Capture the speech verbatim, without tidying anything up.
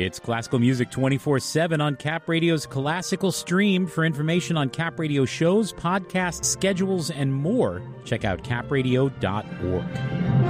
It's classical music twenty-four seven on Cap Radio's Classical Stream. For information on Cap Radio shows, podcasts, schedules, and more, check out cap radio dot org.